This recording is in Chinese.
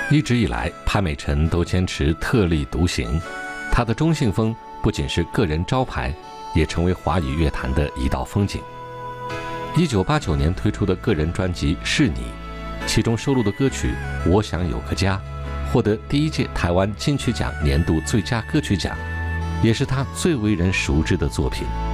一直以来，潘美辰都坚持特立独行，他的中性风不仅是个人招牌，也成为华语乐坛的一道风景。1989年推出的个人专辑《是你》，其中收录的歌曲《我想有个家》获得第1届台湾金曲奖年度最佳歌曲奖，也是他最为人熟知的作品。